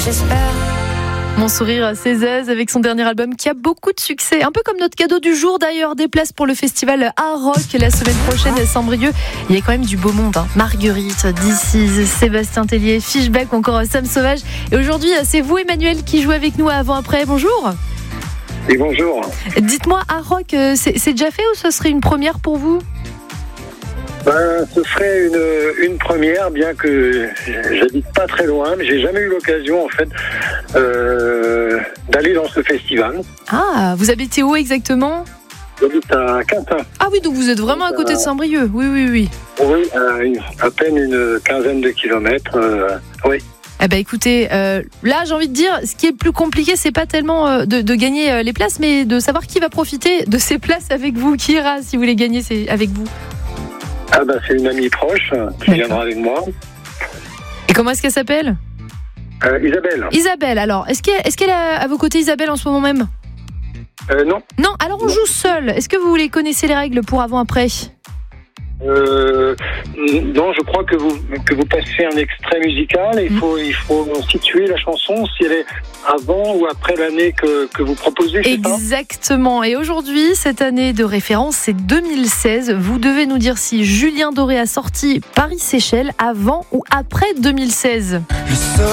j'espère. Mon sourire, c'est Zez avec son dernier album qui a beaucoup de succès. Un peu comme notre cadeau du jour d'ailleurs, des places pour le festival Art Rock la semaine prochaine à Saint-Brieuc. Il y a quand même du beau monde, hein. Marguerite, DC's, Sébastien Tellier, Fishback ou encore Sam Sauvage. Et aujourd'hui, c'est vous Emmanuel qui jouez avec nous à Avant-Après. Bonjour. Et bonjour. Dites-moi, Art Rock, c'est déjà fait ou ce serait une première pour vous ? Ce serait une première, bien que j'habite pas très loin, mais j'ai jamais eu l'occasion en fait d'aller dans ce festival. Ah, vous habitez où exactement ? J'habite à Quintin. Ah oui, donc vous êtes vraiment à côté de Saint-Brieuc. Oui. Oui, à peine une quinzaine de kilomètres. Oui. Eh ben écoutez, là j'ai envie de dire, ce qui est plus compliqué, c'est pas tellement de gagner les places, mais de savoir qui va profiter de ces places avec vous, qui ira si vous les gagnez avec vous. Ah c'est une amie proche qui viendra avec moi. Et comment est-ce qu'elle s'appelle ? Isabelle. Isabelle, alors, est-ce qu'elle est à vos côtés, Isabelle, en ce moment même ? Non. Non, alors on joue seul. Est-ce que vous les connaissez les règles pour avant-après ? Non, je crois que vous passez un extrait musical et il faut situer la chanson si elle est avant ou après l'année que vous proposez. Exactement. Et aujourd'hui, cette année de référence, c'est 2016. Vous devez nous dire si Julien Doré a sorti Paris-Séchelles avant ou après 2016.